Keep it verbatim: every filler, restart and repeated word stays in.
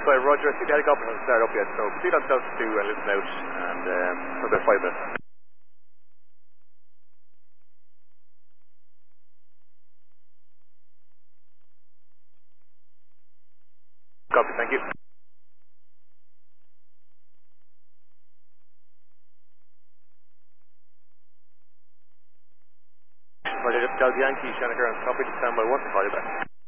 five, Roger. I see the helicopter hasn't started up yet, so proceed on south two and listen out, and um, for about five minutes. Copy, thank you. Roger, Delta Yankee, Shannon Curran, copy to stand by one, call you back.